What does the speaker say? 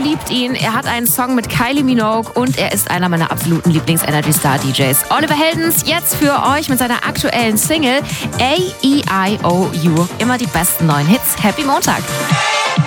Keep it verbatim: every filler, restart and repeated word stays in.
liebt ihn. Er hat einen Song mit Kylie Minogue und er ist einer meiner absoluten Lieblings-Energy-Star-D Js. Oliver Heldens jetzt für euch mit seiner aktuellen Single A E I O U. Immer die besten neuen Hits. Happy Montag!